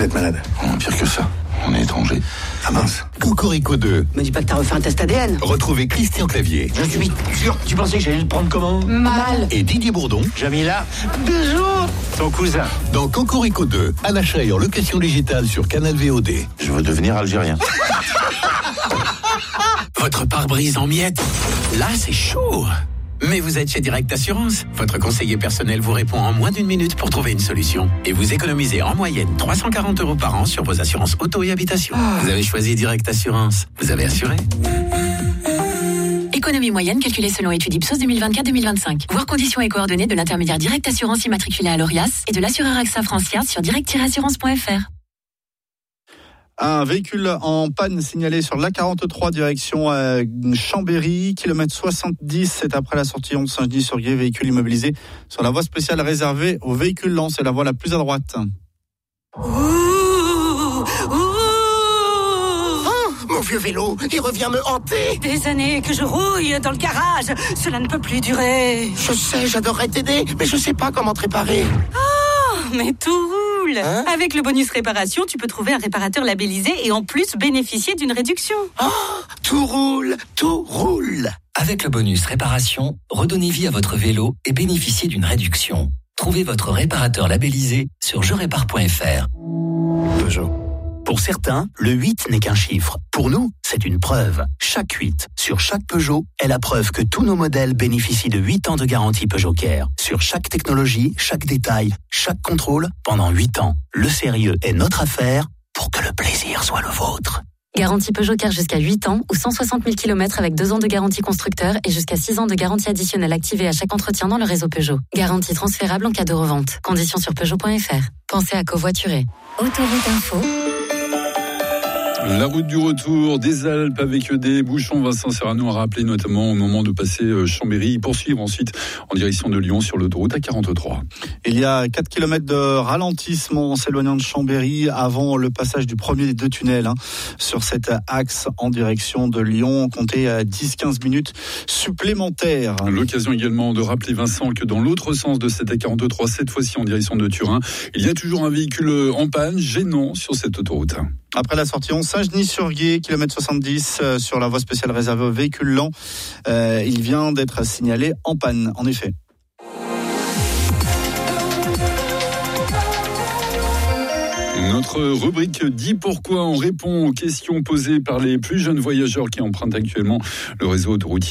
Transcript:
êtes malade. Pire que ça, on est étranger. Ah mince. Cocorico 2. Me dis pas que t'as refait un test ADN. Retrouvez Christian Clavier. Je suis sûr. Tu pensais que j'allais le prendre comment? Mal. Et Didier Bourdon. Jamila. Bisous. Ton cousin. Dans Cocorico 2, à l'achat et en location digitale sur Canal VOD. Je veux devenir algérien. Votre pare-brise en miettes. Là, c'est chaud. Mais vous êtes chez Direct Assurance. Votre conseiller personnel vous répond en moins d'une minute pour trouver une solution. Et vous économisez en moyenne 340 € par an sur vos assurances auto et habitation. Vous avez choisi Direct Assurance. Vous avez assuré. Économie moyenne calculée selon étude Ipsos 2024-2025. Voir conditions et coordonnées de l'intermédiaire Direct Assurance immatriculé à l'ORIAS et de l'assureur AXA Francia sur direct-assurance.fr. Un véhicule en panne signalé sur l'A43 direction Chambéry, kilomètre 70, c'est après la sortie 11 Saint-Genis-sur-Guiers, véhicule immobilisé sur la voie spéciale réservée aux véhicules lents, c'est la voie la plus à droite. Mon vieux vélo, il revient me hanter. Des années que je rouille dans le garage, cela ne peut plus durer. Je sais, j'adorerais t'aider, mais je sais pas comment te réparer. Mais tout roule. Avec le bonus réparation, tu peux trouver un réparateur labellisé et en plus bénéficier d'une réduction. Tout roule, tout roule. Avec le bonus réparation, redonnez vie à votre vélo et bénéficiez d'une réduction. Trouvez votre réparateur labellisé sur jerépare.fr. Peugeot. Pour certains, le 8 n'est qu'un chiffre. Pour nous, c'est une preuve. Chaque 8 sur chaque Peugeot est la preuve que tous nos modèles bénéficient de 8 ans de garantie Peugeot Care. Sur chaque technologie, chaque détail, chaque contrôle, pendant 8 ans. Le sérieux est notre affaire pour que le plaisir soit le vôtre. Garantie Peugeot Care jusqu'à 8 ans ou 160 000 km avec 2 ans de garantie constructeur et jusqu'à 6 ans de garantie additionnelle activée à chaque entretien dans le réseau Peugeot. Garantie transférable en cas de revente. Conditions sur Peugeot.fr. Pensez à covoiturer. Autoroute Info. La route du retour des Alpes avec des bouchons. Vincent Serrano a rappelé notamment au moment de passer Chambéry. Poursuivre ensuite en direction de Lyon sur l'autoroute A43. Il y a 4 km de ralentissement en s'éloignant de Chambéry avant le passage du premier des deux tunnels sur cet axe en direction de Lyon. Comptez 10-15 minutes supplémentaires. L'occasion également de rappeler, Vincent, que dans l'autre sens de cette A43, cette fois-ci en direction de Turin, il y a toujours un véhicule en panne gênant sur cette autoroute. Après la sortie 11 Saint-Genis-sur-Guiers, kilomètre 70, sur la voie spéciale réservée aux véhicules lents, il vient d'être signalé en panne, en effet. Notre rubrique dit pourquoi on répond aux questions posées par les plus jeunes voyageurs qui empruntent actuellement le réseau autoroutier